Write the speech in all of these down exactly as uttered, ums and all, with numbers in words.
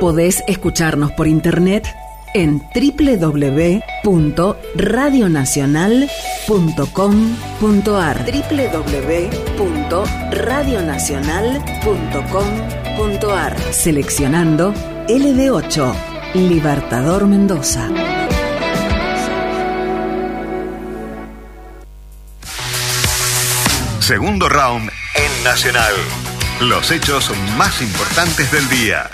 Podés escucharnos por internet en doble u doble u doble u punto radio nacional punto com punto a r doble u doble u doble u punto radio nacional punto com punto a r. Seleccionando L D ocho, Libertador Mendoza. Segundo round en Nacional. Los hechos más importantes del día.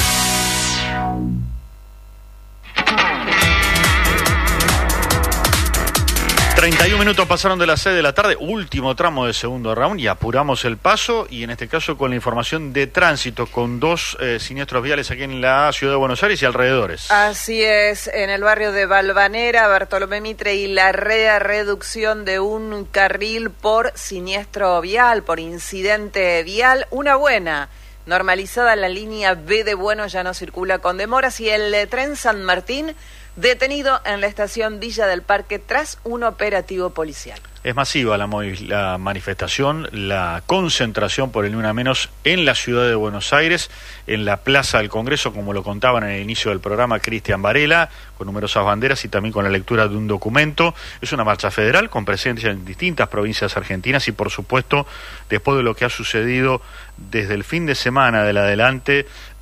treinta y un minutos pasaron de las seis de la tarde, último tramo del segundo round, y apuramos el paso, y en este caso con la información de tránsito, con dos eh, siniestros viales aquí en la ciudad de Buenos Aires y alrededores. Así es, en el barrio de Valvanera, Bartolomé Mitre y Larrea, reducción de un carril por siniestro vial, por incidente vial. Una buena, normalizada la línea B de Bueno, ya no circula con demoras, y el eh, tren San Martín detenido en la estación Villa del Parque tras un operativo policial. Es masiva la, la manifestación, la concentración por el Ni Una Menos en la ciudad de Buenos Aires, en la Plaza del Congreso, como lo contaban en el inicio del programa Cristian Varela, con numerosas banderas y también con la lectura de un documento. Es una marcha federal con presencia en distintas provincias argentinas y, por supuesto, después de lo que ha sucedido desde el fin de semana del adelante,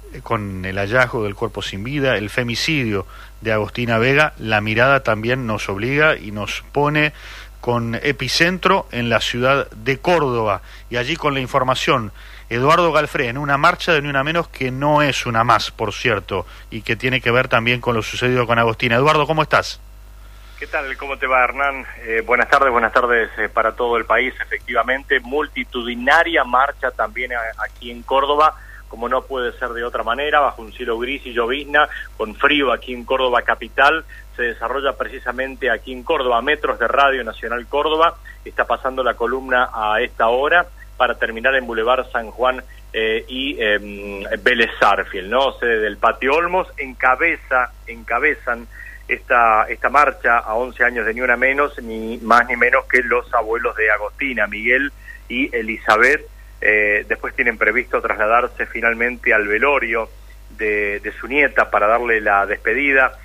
con el hallazgo del cuerpo sin vida, el femicidio de Agostina Vega, la mirada también nos obliga y nos pone con epicentro en la ciudad de Córdoba, y allí con la información, Eduardo Galfré, en una marcha de Ni Una Menos que no es una más, por cierto, y que tiene que ver también con lo sucedido con Agostina. Eduardo, ¿cómo estás? ¿Qué tal? ¿Cómo te va, Hernán? Eh, buenas tardes, buenas tardes eh, para todo el país. Efectivamente, multitudinaria marcha también a, aquí en Córdoba, como no puede ser de otra manera, bajo un cielo gris y llovizna, con frío aquí en Córdoba capital. Se desarrolla precisamente aquí en Córdoba, a metros de Radio Nacional Córdoba. Está pasando la columna a esta hora para terminar en Boulevard San Juan eh, y eh, Vélez Sarsfield, ¿no? Sede del Patio Olmos. Encabeza, encabezan esta, esta marcha a once años de Ni Una Menos, ni más ni menos que los abuelos de Agostina, Miguel y Elizabeth. Eh, después tienen previsto trasladarse finalmente al velorio de, de su nieta para darle la despedida.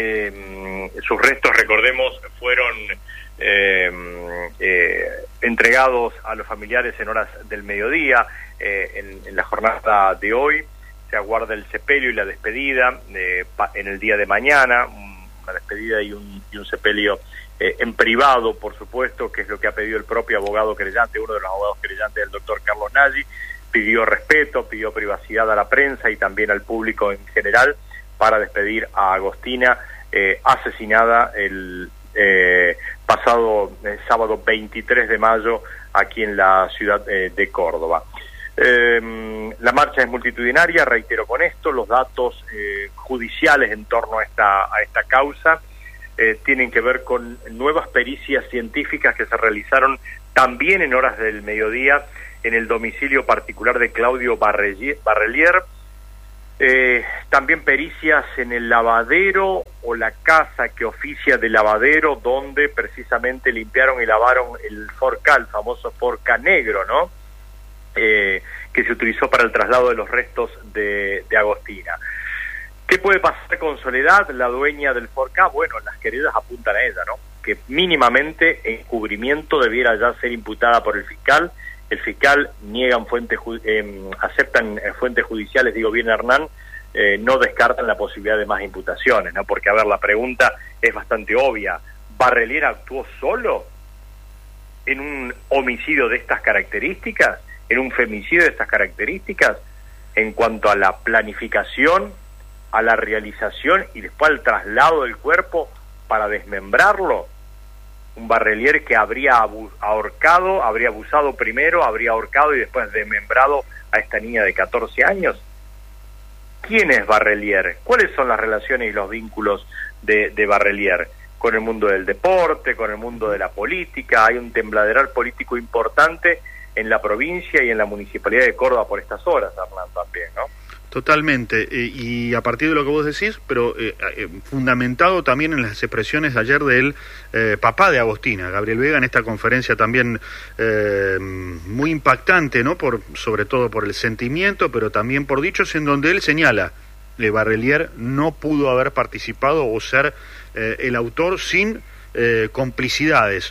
Eh, sus restos, recordemos, fueron eh, eh, entregados a los familiares en horas del mediodía. Eh, en, en la jornada de hoy se aguarda el sepelio y la despedida eh, pa, en el día de mañana, una despedida y un, y un sepelio Eh, en privado, por supuesto, que es lo que ha pedido el propio abogado querellante, uno de los abogados querellantes, el doctor Carlos Nagy. Pidió respeto, pidió privacidad a la prensa y también al público en general para despedir a Agostina, eh, asesinada el eh, pasado eh, sábado veintitrés de mayo aquí en la ciudad eh, de Córdoba. Eh, la marcha es multitudinaria, reitero con esto, los datos eh, judiciales en torno a esta, a esta causa Eh, tienen que ver con nuevas pericias científicas que se realizaron también en horas del mediodía en el domicilio particular de Claudio Barrelier, eh, también pericias en el lavadero o la casa que oficia de lavadero, donde precisamente limpiaron y lavaron el Forca, el famoso Forca negro, ¿no? Eh, que se utilizó para el traslado de los restos de, de Agostina. ¿Qué puede pasar con Soledad, la dueña del Forca? Bueno, las queridas apuntan a ella, ¿no? Que mínimamente encubrimiento debiera ya ser imputada por el fiscal. El fiscal niegan fuentes, eh, aceptan fuentes judiciales, digo bien, Hernán, eh, no descartan la posibilidad de más imputaciones, ¿no? Porque, a ver, la pregunta es bastante obvia. ¿Barrelier actuó solo en un homicidio de estas características? ¿En un femicidio de estas características? En cuanto a la planificación, a la realización y después al traslado del cuerpo para desmembrarlo. Un Barrelier que habría ahorcado, habría abusado primero, habría ahorcado y después desmembrado a esta niña de catorce años. ¿Quién es Barrelier? ¿Cuáles son las relaciones y los vínculos de, de Barrelier? Con el mundo del deporte, con el mundo de la política. Hay un tembladeral político importante en la provincia y en la municipalidad de Córdoba por estas horas, Hernán, también, ¿no? Totalmente, eh, y a partir de lo que vos decís, pero eh, eh, fundamentado también en las expresiones ayer del eh, papá de Agostina, Gabriel Vega, en esta conferencia también eh, muy impactante, ¿no? Por, sobre todo por el sentimiento, pero también por dichos en donde él señala eh, Barrelier no pudo haber participado o ser eh, el autor sin eh, complicidades.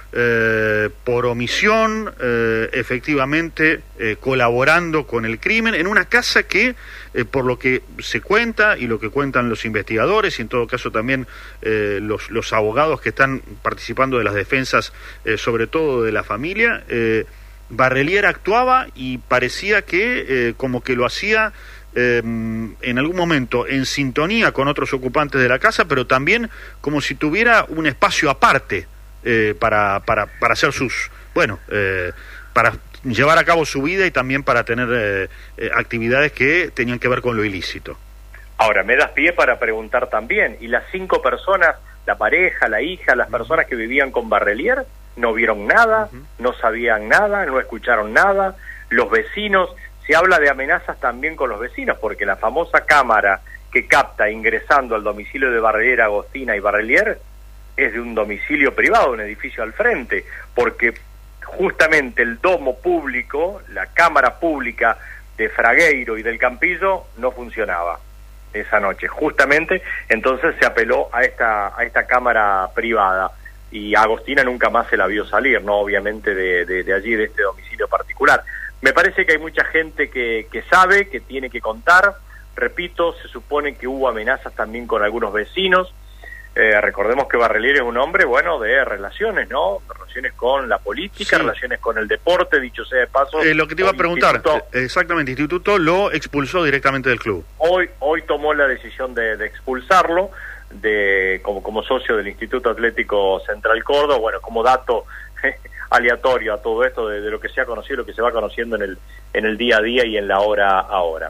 Eh, por omisión, eh, efectivamente eh, colaborando con el crimen, en una casa que, eh, por lo que se cuenta y lo que cuentan los investigadores y en todo caso también eh, los, los abogados que están participando de las defensas, eh, sobre todo de la familia, eh, Barrelier actuaba y parecía que eh, como que lo hacía eh, en algún momento en sintonía con otros ocupantes de la casa, pero también como si tuviera un espacio aparte Eh, para, para, para hacer sus, bueno, eh, para llevar a cabo su vida y también para tener eh, eh, actividades que tenían que ver con lo ilícito. Ahora, me das pie para preguntar también, ¿y las cinco personas, la pareja, la hija, las personas que vivían con Barrelier, no vieron nada, uh-huh. no sabían nada, no escucharon nada? Los vecinos, se habla de amenazas también con los vecinos, porque la famosa cámara que capta ingresando al domicilio de Barrelier, Agostina y Barrelier, es de un domicilio privado, un edificio al frente, porque justamente el domo público, la cámara pública de Fragueiro y del Campillo no funcionaba esa noche, justamente. Entonces se apeló a esta a esta cámara privada y a Agostina nunca más se la vio salir, no obviamente de, de, de allí, de este domicilio particular. Me parece que hay mucha gente que, que sabe, que tiene que contar. Repito, se supone que hubo amenazas también con algunos vecinos. Eh, recordemos que Barrelier es un hombre, bueno, de relaciones, ¿no? Relaciones con la política, sí. relaciones con el deporte, dicho sea de paso. Eh, lo que te iba a preguntar, instituto, exactamente, Instituto lo expulsó directamente del club. Hoy hoy tomó la decisión de, de expulsarlo de como, como socio del Instituto Atlético Central Córdoba, bueno, como dato aleatorio a todo esto de, de lo que se ha conocido, lo que se va conociendo en el, en el día a día y en la hora ahora.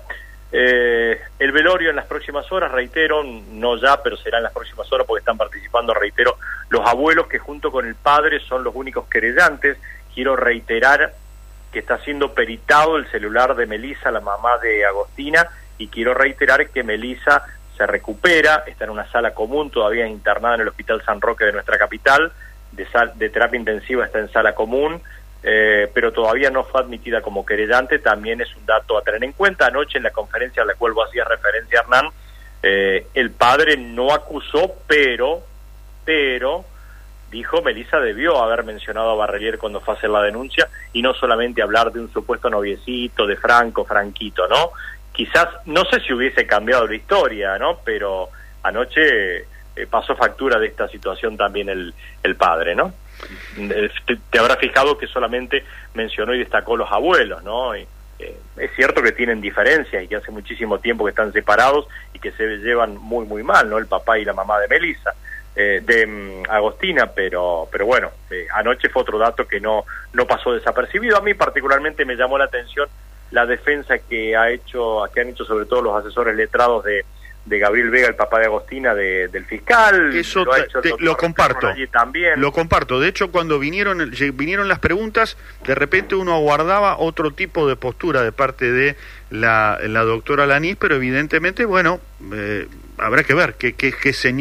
Eh, el velorio en las próximas horas, reitero, no ya, pero será en las próximas horas porque están participando, reitero, los abuelos que junto con el padre son los únicos querellantes. Quiero reiterar que está siendo peritado el celular de Melisa, la mamá de Agostina, y quiero reiterar que Melisa se recupera, está en una sala común, todavía internada en el Hospital San Roque de nuestra capital, de, sal, de terapia intensiva está en sala común, Eh, pero todavía no fue admitida como querellante. También es un dato a tener en cuenta. Anoche en la conferencia a la cual vos hacías referencia, Hernán, eh, el padre no acusó, pero pero dijo Melisa debió haber mencionado a Barrelier cuando fue a hacer la denuncia y no solamente hablar de un supuesto noviecito, de Franco, Franquito, ¿no? Quizás, no sé si hubiese cambiado la historia, ¿no? Pero anoche eh, pasó factura de esta situación también el, el padre, ¿no? Te, te habrás fijado que solamente mencionó y destacó los abuelos, ¿no? Y, eh, es cierto que tienen diferencias y que hace muchísimo tiempo que están separados y que se llevan muy muy mal, ¿no? El papá y la mamá de Melisa, eh, de um, Agostina, pero pero bueno, eh, anoche fue otro dato que no no pasó desapercibido. A mí particularmente me llamó la atención la defensa que ha hecho que han hecho sobre todo los asesores letrados de de Gabriel Vega, el papá de Agostina, de, del fiscal. Eso lo, ha hecho te, lo comparto. También. Lo comparto. De hecho, cuando vinieron vinieron las preguntas, de repente uno aguardaba otro tipo de postura de parte de la, la doctora Lanís, pero evidentemente, bueno, eh, habrá que ver qué, qué, qué señal